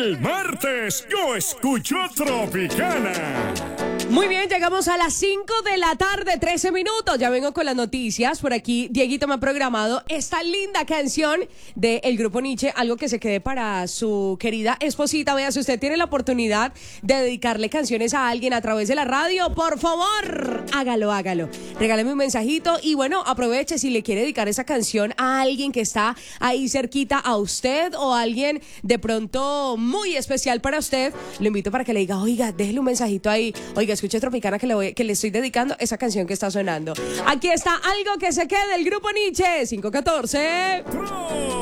El martes yo escucho Tropicana. Muy bien, llegamos a las 5 de la tarde, 13 minutos. Ya vengo con las noticias. Por aquí, Dieguito me ha programado esta linda canción del grupo Nietzsche, algo que se quede para su querida esposita. Vea, si usted tiene la oportunidad de dedicarle canciones a alguien a través de la radio, por favor, hágalo. Regáleme un mensajito y bueno, aproveche si le quiere dedicar esa canción a alguien que está ahí cerquita a usted o a alguien de pronto muy especial para usted. Lo invito para que le diga, oiga, déjele un mensajito ahí. Oiga, escuche Tropicana que le estoy dedicando esa canción que está sonando. Aquí está algo que se quede del grupo Nietzsche, 514.